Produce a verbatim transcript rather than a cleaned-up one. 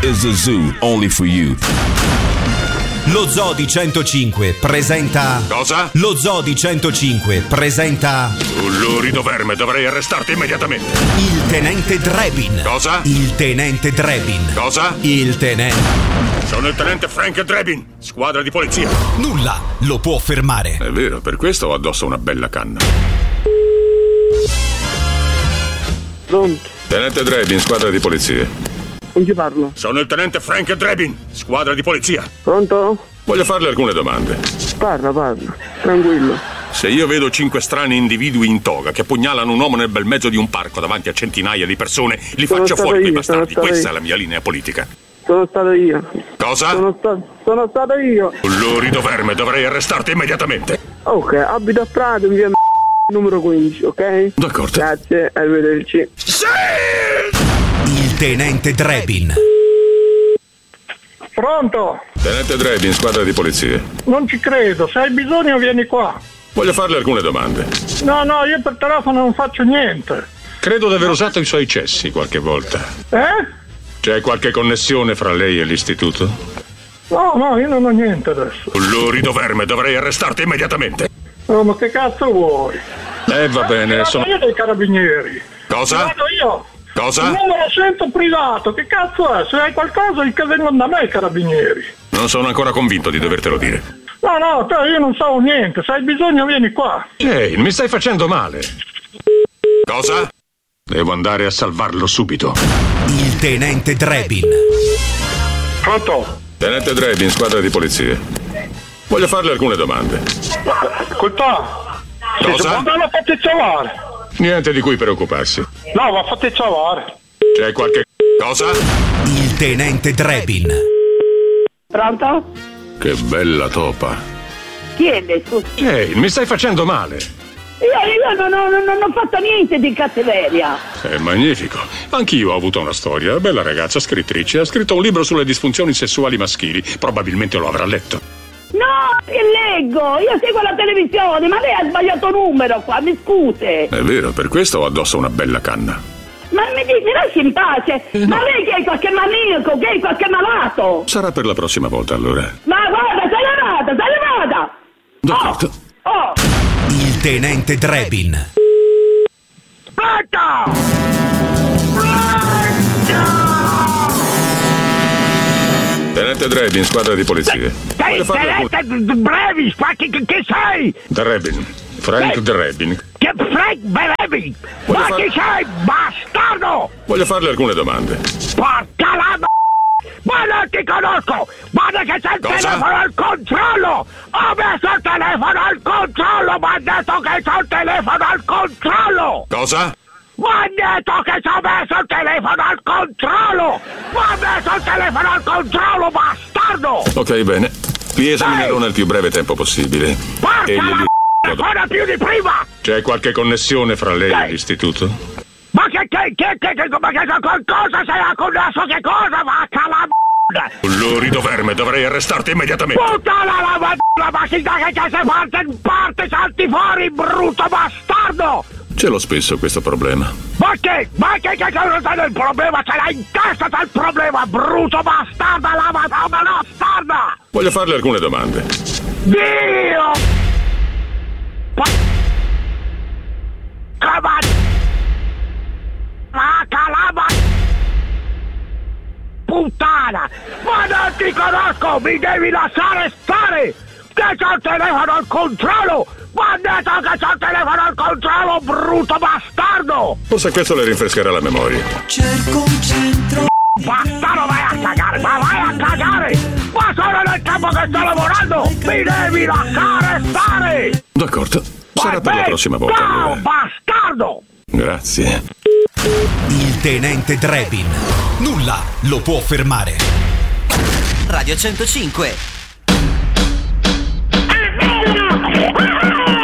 is a zoo only for you. Lo Zoo di centocinque presenta... Cosa? Lo Zoo di centocinque presenta... Tu lurido verme, dovrei arrestarti immediatamente. Il tenente Drebin. Cosa? Il tenente Drebin. Cosa? Il tenente... Sono il tenente Frank Drebin, squadra di polizia. Nulla lo può fermare. È vero, per questo ho addosso una bella canna. Pronto? Tenente Drebin, squadra di polizia. Con chi parlo? Sono il tenente Frank Drebin, squadra di polizia. Pronto? Voglio farle alcune domande. Parla, parla, tranquillo. Se io vedo cinque strani individui in toga che pugnalano un uomo nel bel mezzo di un parco davanti a centinaia di persone, li Sono faccio stato fuori quei io, bastardi. sono stato Questa io. è la mia linea politica. Sono stato io. Cosa? Sono, sta- sono stato io. Lurido verme, dovrei arrestarti immediatamente. Ok, abito a Prato, via M- numero quindici, ok? D'accordo. Grazie, arrivederci. Sì! Il tenente Drebin. Pronto? Tenente Drebin, squadra di polizia. Non ci credo, se hai bisogno vieni qua. Voglio farle alcune domande. No, no, io per telefono non faccio niente. Credo di aver usato i suoi cessi qualche volta. Eh? C'è qualche connessione fra lei e l'istituto? No, no, io non ho niente adesso. Lurido verme, dovrei arrestarti immediatamente. Oh, ma che cazzo vuoi? Eh, va bene, sono... Io dei carabinieri. Cosa? Vado io. Cosa? Il numero sento privato, che cazzo è? Se hai qualcosa che vengono da me i carabinieri. Non sono ancora convinto di dovertelo dire. No, no, te, io non so niente, se hai bisogno vieni qua. Ehi, mi stai facendo male. Cosa? Devo andare a salvarlo subito. Il tenente Drebin. Pronto? Tenente Drebin, squadra di polizia. Voglio farle alcune domande. Ascolta. Cosa? Non la fate ciavare. Niente di cui preoccuparsi. No, ma fate ciavare. C'è qualche... Cosa? Il tenente Drebin. Pronto? Che bella topa. Chi è lei, scusa? Ehi, mi stai facendo male. Io, io non, ho, non, non ho fatto niente di cattiveria. È magnifico. Anch'io ho avuto una storia. Bella ragazza, scrittrice. Ha scritto un libro sulle disfunzioni sessuali maschili. Probabilmente lo avrà letto. No, che leggo, io seguo la televisione, ma lei ha sbagliato numero qua, mi scusi. È vero, per questo ho addosso una bella canna. Ma mi, mi lasci in pace? Eh, no. Ma lei che è qualche maniaco, che è qualche malato? Sarà per la prossima volta allora. Ma guarda, se ne vada, se ne vada! D'accordo. Oh, oh. Il tenente Drebin. Pronto! Tenente Drebin, squadra di polizia. Sei tenente Brevis, che, che, che sei? Drebin. Frank Sì. Drebin. Che Frank Brevis? Voglio Ma far- chi sei, bastardo? Voglio farle alcune domande. Porca la m***a! Ma non ti conosco! Guarda che c'è il Cosa? telefono al controllo! Ho messo il telefono al controllo! Mi ha detto che c'ho il telefono al controllo! Cosa? Mi ha detto che ci ho messo il telefono al controllo! Mi ha messo il telefono al controllo, bastardo! Ok, bene. Li esaminerò nel più breve tempo possibile. Porca E la glieli... m***a! Ancora più di prima! C'è qualche connessione fra lei e l'istituto? Ma che che che che che ma che qualcosa sei a connesso che cosa? Vacca la m***a! Lurido verme, dovrei arrestarti immediatamente. Puttana la madonna, ma si sa che che se parte in parte salti fuori, brutto bastardo! Ce l'ho spesso questo problema. Ma che? Ma che che cosa c'è del problema? Ce l'hai in testa c'è il problema, brutto bastardo, la madonna bastarda! Voglio farle alcune domande. Dio! Pa- Cavaz- Ma calama! Puttana! Ma non ti conosco! Mi devi lasciare stare! Che c'ho il telefono al controllo! Ma detto che c'ho il telefono al controllo, brutto bastardo! Forse questo le rinfrescherà la memoria. Cerco un centro. Bastardo, vai a cagare! Ma vai a cagare! Ma sono nel campo che sto lavorando! Mi devi lasciare stare! D'accordo. Sarà per la prossima volta. Ciao, allora. bastardo! Grazie. Il tenente Drebin. Nulla lo può fermare. Radio centocinque. Ah!